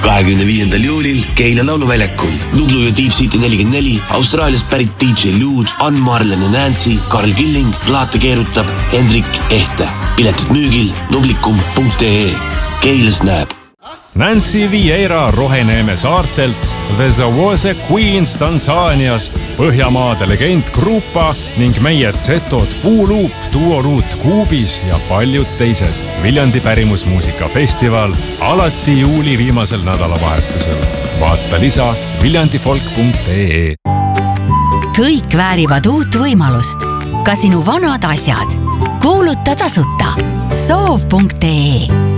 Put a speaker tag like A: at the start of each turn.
A: 25. juulil Keila lauluväljakul. Nublu ja Deep City 44, Austraaliast pärit DJ Lude, Ann Marlen ja Nancy, Karl Killing, plaate keerutab Hendrik Ehte. Piletid müügil nublikum.ee. Keilas näeb.
B: Nancy Vieira Roheneeme saartelt, The Zawose Queens Tansaaniast, Põhjamaade legend Grupa ning meie Zetod Puuluup, Duoruut Kuubis ja paljud teised. Viljandi pärimusmuusikafestival alati juuli viimasel nädalavahetusel. Vaata lisa viljandifolk.ee.
C: Kõik väärivad uut võimalust. Ka sinu vanad asjad. Kuuluta tasuta. Soov.ee